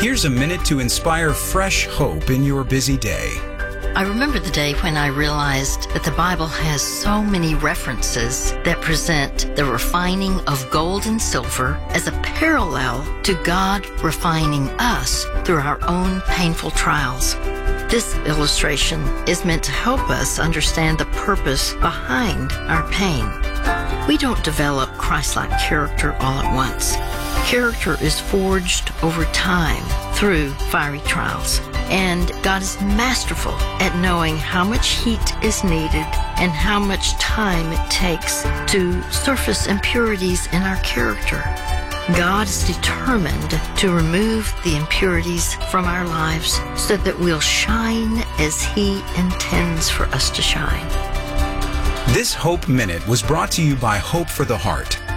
Here's a minute to inspire fresh hope in your busy day. I remember the day when I realized that the Bible has so many references that present the refining of gold and silver as a parallel to God refining us through our own painful trials. This illustration is meant to help us understand the purpose behind our pain. We don't develop Christ-like character all at once. Character is forged over time through fiery trials. And God is masterful at knowing how much heat is needed and how much time it takes to surface impurities in our character. God is determined to remove the impurities from our lives so that we'll shine as He intends for us to shine. This Hope Minute was brought to you by Hope for the Heart.